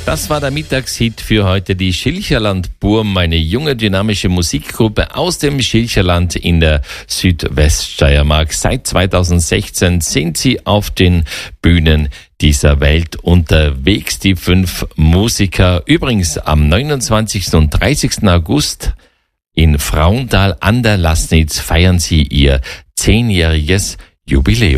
Das war der Mittagshit für heute. Die Schilcherland Burm, eine junge, dynamische Musikgruppe aus dem Schilcherland in der Südweststeiermark. Seit 2016 sind sie auf den Bühnen dieser Welt unterwegs, die 5 Musiker. Übrigens am 29. und 30. August in Frauenthal an der Laßnitz feiern sie ihr 10-jähriges Jubiläum.